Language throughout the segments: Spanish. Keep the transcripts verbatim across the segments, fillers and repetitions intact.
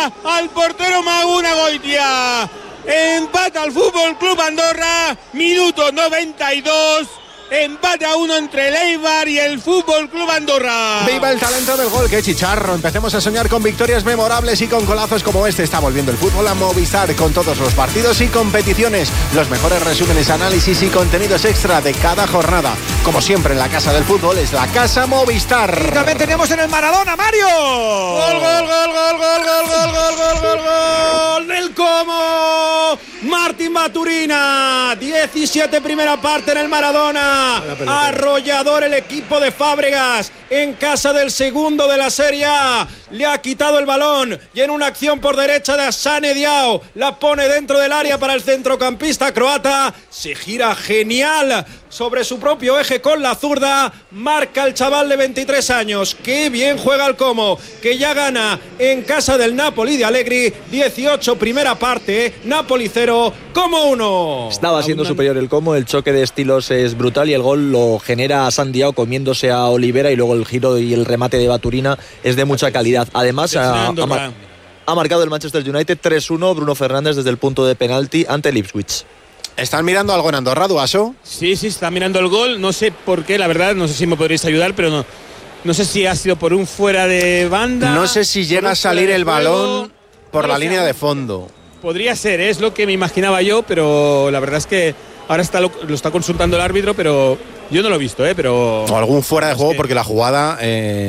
Andorra, al portero Maguna Goitia. Empata al Fútbol Club Andorra, minuto noventa y dos. Empate a uno entre el Eibar y el Fútbol Club Andorra. ¡Viva el talento del gol! ¡Qué chicharro! Empecemos a soñar con victorias memorables y con golazos como este. Está volviendo el fútbol a Movistar con todos los partidos y competiciones. Los mejores resúmenes, análisis y contenidos extra de cada jornada. Como siempre en la casa del fútbol es la Casa Movistar. Y también tenemos en el Maradona, Mario. ¡Gol, gol, gol, gol, gol, gol, gol, gol, gol, gol, gol! ¡Del Como! Martín Maturina. diecisiete primera parte en el Maradona. Arrollador el equipo de Fábregas en casa del segundo de la Serie A. Le ha quitado el balón y en una acción por derecha de Asane Diao la pone dentro del área para el centrocampista croata. Se gira genial sobre su propio eje con la zurda. Marca el chaval de veintitrés años. Qué bien juega el Como, que ya gana en casa del Napoli de Allegri. dieciocho primera parte, Napoli cero, Como uno. Estaba siendo superior el Como, el choque de estilos es brutal y el gol lo genera Asane Diao comiéndose a Olivera y luego el giro y el remate de Maturina es de mucha calidad. Además ha, ha, mar, ha marcado el Manchester United tres uno, Bruno Fernández desde el punto de penalti ante el Ipswich. ¿Están mirando algo en Andorra, Duaso? Sí, sí, está mirando el gol. No sé por qué, la verdad, no sé si me podréis ayudar, pero no, no sé si ha sido por un fuera de banda. No sé si llega a salir el balón por no la línea de fondo. Podría ser, es lo que me imaginaba yo, pero la verdad es que ahora está lo, lo está consultando el árbitro, pero yo no lo he visto, ¿eh? Pero o algún fuera de juego que... porque la jugada eh,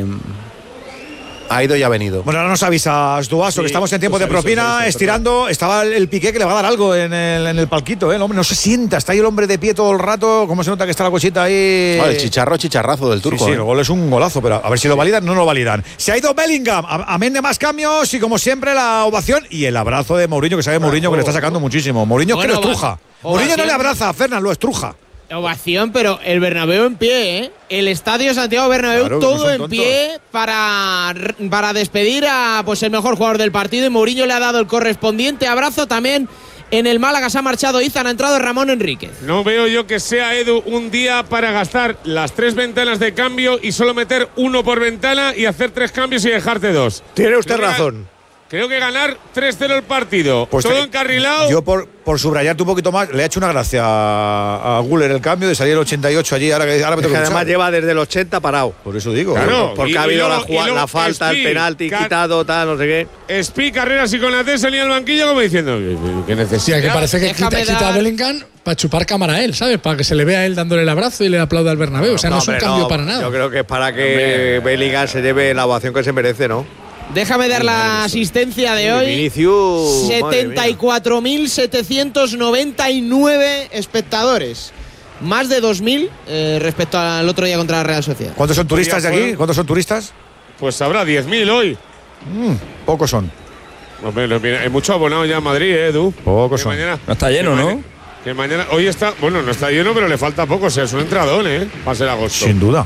ha ido y ha venido. Bueno, ahora nos avisas, Duaso, sí, que estamos en tiempo de aviso, propina, aviso, estirando. Estaba el, el Piqué que le va a dar algo en el, en el palquito, ¿eh? El hombre no se sienta, está ahí el hombre de pie todo el rato. ¿Cómo se nota que está la cosita ahí? Vale, el chicharro, chicharrazo del turco. Sí, sí, ¿eh? el gol es un golazo, pero a ver si lo validan, no lo validan. Se ha ido Bellingham, amén de más cambios y como siempre la ovación y el abrazo de Mourinho, que sabe Mourinho que le está sacando muchísimo. Mourinho bueno, es que lo estruja. Mourinho no le abraza a Fernan, lo estruja. Ovación, pero el Bernabéu en pie, ¿eh? El estadio Santiago Bernabéu claro, todo en pie para, para despedir a pues el mejor jugador del partido y Mourinho le ha dado el correspondiente abrazo también. En el Málaga se ha marchado Izan, ha entrado Ramón Enríquez. No veo yo que sea, Edu, un día para gastar las tres ventanas de cambio y solo meter uno por ventana y hacer tres cambios y dejarte dos. Tiene usted creo razón. Que, creo que ganar tres cero el partido. Pues todo te, encarrilado. Yo por, por subrayarte un poquito más, le he hecho una gracia a, a Guller el cambio de salir el ochenta y ocho allí. Ahora que, ahora me es que además lleva desde el ochenta parado. Por eso digo. Claro, porque y, ha habido y luego, la, jugada, luego, la falta, Espi, el penalti, Car- quitado, tal, no sé qué. Espi, Carreras y Konaté salía al banquillo como diciendo que necesidad. Sí, que parece que quita, quita a Bellingham para chupar cámara a él, ¿sabes? Para que se le vea a él dándole el abrazo y le aplauda al Bernabéu. No, o sea, no, no es un hombre, cambio no, para nada. Yo creo que es para que Bellingham se lleve la ovación que se merece, ¿no? Déjame dar la asistencia de hoy. Vinicius, setenta y cuatro mil setecientos noventa y nueve espectadores. Más de dos mil eh, respecto al otro día contra la Real Sociedad. ¿Cuántos son turistas de aquí? ¿Cuántos son turistas? Pues habrá diez mil hoy. Mm, pocos son. Hombre, hay muchos abonados ya en Madrid, ¿eh, Edu? Pocos son. Mañana, no está lleno, ¿no? Que mañana, hoy está, bueno, no está lleno, pero le falta poco. O sea, es un entradón, ¿eh? Va a ser agosto. Sin duda.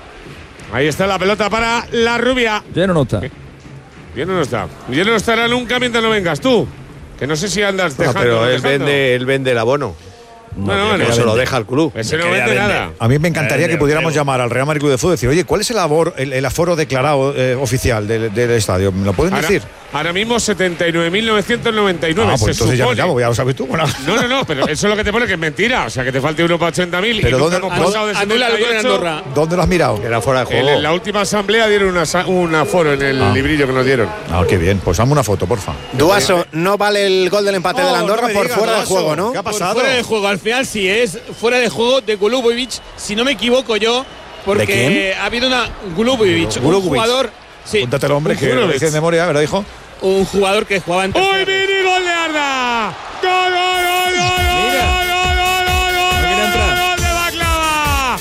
Ahí está la pelota para la rubia. Lleno no está. Lleno no está. Lleno no estará nunca mientras no vengas tú. Que no sé si andas no, dejando. Pero él dejando. vende, él vende el abono. No, bueno, bueno, no se lo deja al club. Ese no vende nada. A mí me encantaría vende, que pudiéramos vende. llamar al Real Madrid Club de Fútbol y decir, oye, ¿cuál es el, abor, el, el aforo declarado eh, oficial del, del estadio? ¿Me lo pueden ahora, decir? Ahora mismo setenta y nueve mil novecientos noventa y nueve. Ah, pues se entonces supone. ya lo llamo, ya lo sabes tú. Bueno. No, no, no, pero eso es lo que te pone que es mentira. O sea, que te falte uno para ochenta mil. Pero y ¿dónde, hemos pasado de setenta y ocho. ¿Dónde lo has mirado? Era fuera de juego. En, en la última asamblea dieron una, un aforo en el ah. librillo que nos dieron. Ah, qué bien. Pues dame una foto, porfa. Duaso, no vale el gol del empate oh, de la Andorra no por digas, fuera Duaso. de juego, ¿no? ¿Qué ha pasado? Por fuera de juego. Al final sí es fuera de juego de Golubovic, si no me equivoco yo, porque ha habido una Golubovic, un jugador. Sí, Púntate el hombre que lo dice de memoria, ¿verdad, hijo? Un jugador que jugaba en. ¡Uy, mini gol de Arda! ¡Gol, gol, gol, gol, gol, gol, gol, gol, gol, gol, gol de Baklava!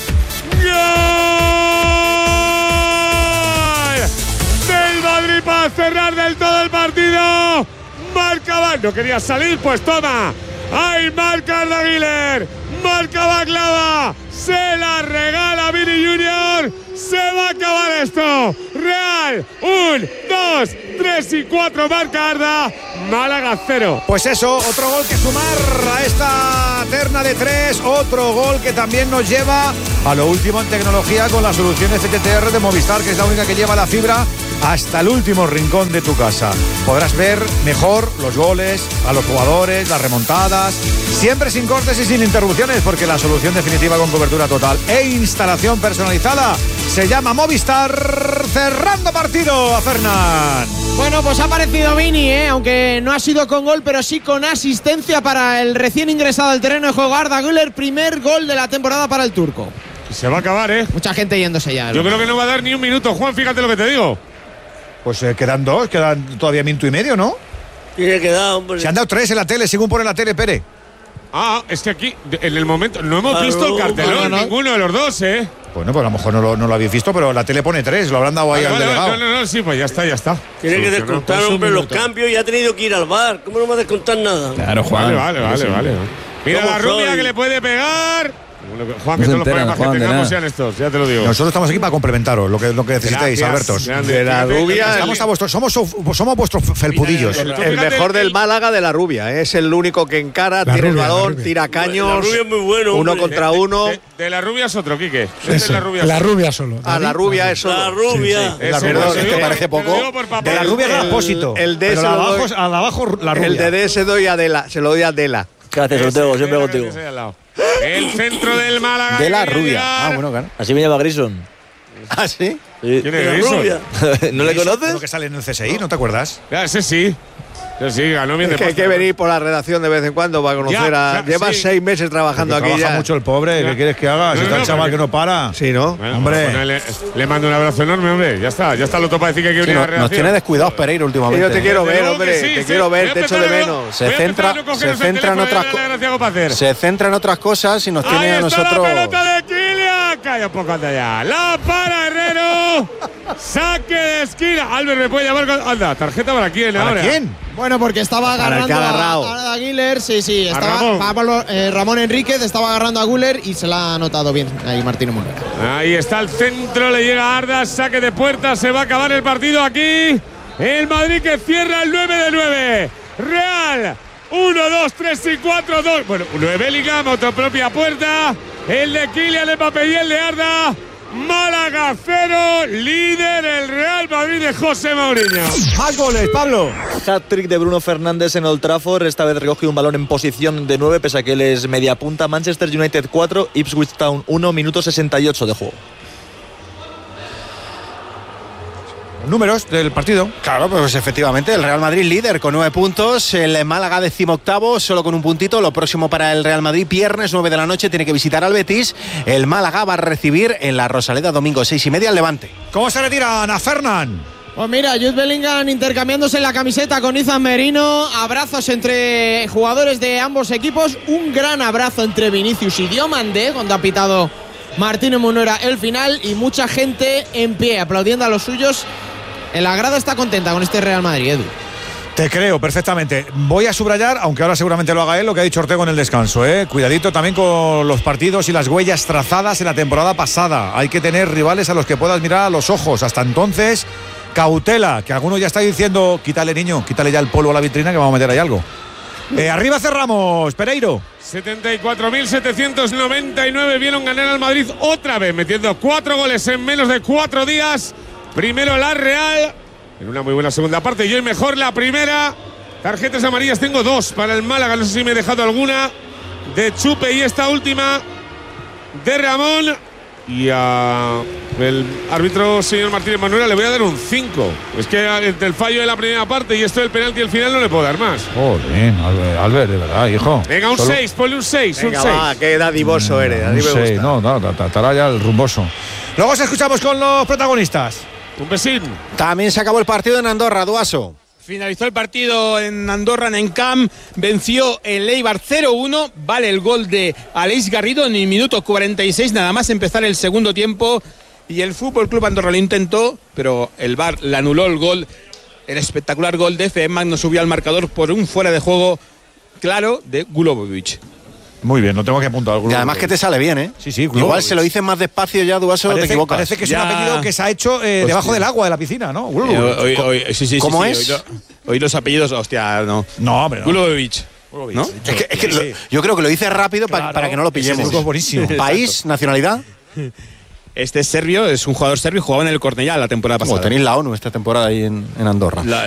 ¡Gol! Del Madrid para cerrar del todo el partido. Marca, no quería salir, pues toma. ¡Ay, marca Arda Güler! ¡Marca Baklava! ¡Se la regala Vini Junior! ¡Se va a acabar esto! ¡Real! ¡Un, dos, tres y cuatro! Marca Arda. Málaga cero. Pues eso, otro gol que sumar a esta terna de tres. Otro gol que también nos lleva a lo último en tecnología con la solución F T T R de Movistar, que es la única que lleva la fibra hasta el último rincón de tu casa. Podrás ver mejor los goles, a los jugadores, las remontadas, siempre sin cortes y sin interrupciones, porque la solución definitiva con cobertura total e instalación personalizada se llama Movistar. Cerrando partido a Fernán. Bueno, pues ha aparecido Vini, ¿eh? Aunque no ha sido con gol, pero sí con asistencia para el recién ingresado al terreno de juego Arda Güler. Primer gol de la temporada para el turco. Se va a acabar, ¿eh? Mucha gente yéndose ya. Yo creo que no va a dar ni un minuto, Juan, fíjate lo que te digo. Pues eh, quedan dos, quedan todavía minuto y medio, ¿no? Tiene que dar, hombre. Se han dado tres en la tele, según pone la tele, Pere. Ah, es que aquí, en el momento, no hemos visto el cartelón, no, no. ninguno de los dos, ¿eh? Bueno, pues a lo mejor no lo, no lo habéis visto, pero la tele pone tres, lo habrán dado ahí vale, al vale, delegado. No, no, no, sí, pues ya está, ya está. Tiene que descontar, hombre, los cambios y ha tenido que ir al bar. ¿Cómo no va a descontar nada? Claro, Juan. Vale, vale, vale, vale. Mira la rubia que le puede pegar. Juan, que todos los problemas que tengamos sean estos, ya te lo digo. Nosotros estamos aquí para complementaros lo que, lo que necesitéis, Albertos. De la rubia. Estamos a vuestros, somos, somos vuestros felpudillos. El, el mejor del Málaga de la rubia. ¿eh? Es el único que encara, la tiene rubia, el balón, tira caños. La rubia es muy bueno. Uno hombre. contra de, uno. De, de, de la rubia es otro, Quique. Es la rubia, la rubia solo. Ah, la rubia es solo. La rubia. Sí, sí. La Perdón, es que parece poco. De la rubia es el apósito. El de abajo, al abajo la rubia. El de D se doy a Adela, se lo doy a Adela. Gracias, Ortego, siempre contigo. El centro del Málaga. De la rubia. Ah, bueno, claro. Así me llama Grison. ¿Ah, sí? sí. ¿Quién es Grison? ¿No le conoces? Lo que sale en el C S I, ¿no te acuerdas? Ya, ese sí. Yo sí, ganó bien de es que hay que venir por la redacción de vez en cuando para conocer ya, a. Lleva sí. seis meses trabajando Porque aquí. Trabaja ya. mucho el pobre. Ya. ¿Qué quieres que haga? No, si está no, el chaval porque... que no para. Sí, ¿no? Bueno, hombre. Pues, le, le mando un abrazo enorme, hombre. Ya está, ya está lo topa decir que hay que venir sí, a la no, redacción. Nos tiene descuidados Pereira últimamente. Yo te quiero ver, Luego hombre. sí, te sí. quiero ver, te echo de menos. Se centra, se centra en otras cosas. Se centra en otras cosas y nos tiene Ahí a está nosotros. La pelota de Kylian. Calla un poco anda ya. La para Herrero. Saque de esquina. Albert me puede llamar con. Anda, tarjeta para quién ¿Para ahora. quién? Bueno, porque estaba agarrando a Arda Güler. Sí, sí, estaba Ramón. Pablo, eh, Ramón Enríquez estaba agarrando a Güler y se la ha anotado bien ahí Martínez Monera. Ahí está el centro, le llega a Arda, saque de puerta, se va a acabar el partido aquí. El Madrid que cierra el nueve de nueve. Real, uno, dos, tres y cuatro, dos. Bueno, uno de Bellingham, otra propia puerta. El de Kylian Mbappé y el de Arda. Málaga cero, líder el Real Madrid de José Mourinho. Más goles, Pablo. Hat-trick de Bruno Fernández en Old Trafford. Esta vez recoge un balón en posición de nueve, pese a que él es media punta. Manchester United cuatro, Ipswich Town uno, minuto sesenta y ocho de juego. Números del partido. Claro, pues efectivamente, el Real Madrid líder con nueve puntos, el Málaga decimoctavo, solo con un puntito. Lo próximo para el Real Madrid, viernes nueve de la noche, tiene que visitar al Betis. El Málaga va a recibir en la Rosaleda domingo seis y media al Levante. ¿Cómo se retiran a Fernán? Pues mira, Jude Bellingham intercambiándose la camiseta con Izan Merino. Abrazos entre jugadores de ambos equipos. Un gran abrazo entre Vinicius y Diomandé cuando ha pitado Martínez Munera el final. Y mucha gente en pie aplaudiendo a los suyos. En la grada está contenta con este Real Madrid, Edu. Te creo perfectamente. Voy a subrayar, aunque ahora seguramente lo haga él, lo que ha dicho Ortego en el descanso. ¿eh? Cuidadito también con los partidos y las huellas trazadas en la temporada pasada. Hay que tener rivales a los que puedas mirar a los ojos. Hasta entonces, cautela, que alguno ya está diciendo, quítale niño, quítale ya el polvo a la vitrina que vamos a meter ahí algo. Eh, arriba cerramos, Pereiro. setenta y cuatro mil setecientos noventa y nueve vieron ganar al Madrid otra vez, metiendo cuatro goles en menos de cuatro días. Primero la Real, en una muy buena segunda parte, y hoy mejor la primera. Tarjetas amarillas tengo dos para el Málaga, no sé si me he dejado alguna. De Chupe y esta última de Ramón. Y a el árbitro, señor Martínez Manuela, le voy a dar un cinco. Es que entre el fallo de la primera parte y esto del penalti al final no le puedo dar más. Joder, Albert, Albert, de verdad, hijo. Venga, un seis, ponle un seis, un seis. Va, qué dadivoso eres, a mí me Un seis, gusta. no, no, estará ya el rumboso. Luego os escuchamos con los protagonistas. Un besín. También se acabó el partido en Andorra, Duaso. Finalizó el partido en Andorra, en Camp, venció el Eibar cero uno, vale el gol de Aleix Garrido en el minuto cuarenta y seis, nada más empezar el segundo tiempo, y el Fútbol Club Andorra lo intentó, pero el V A R le anuló el gol, el espectacular gol de F. Magno subió al marcador por un fuera de juego claro de Gulobovic. Muy bien, lo tengo que apuntar. Y además que te sale bien, ¿eh? Sí, sí. Igual se lo dicen más despacio ya, Duaso, parece, te equivocas. Parece que es ya. un apellido que se ha hecho eh, debajo del agua de la piscina, ¿no? Eh, hoy, hoy, sí, sí, ¿Cómo sí, es? Sí, hoy, hoy los apellidos, hostia, no. No, hombre, no. Gulobovic. ¿No? Es que, es que lo, yo creo que lo dice rápido claro, pa, para que no lo pillemos. Ese es buenísimo. País, nacionalidad. Este es serbio, es un jugador serbio, jugaba en el Cornellá la temporada pasada. Como tenéis la ONU esta temporada ahí en, en Andorra. La,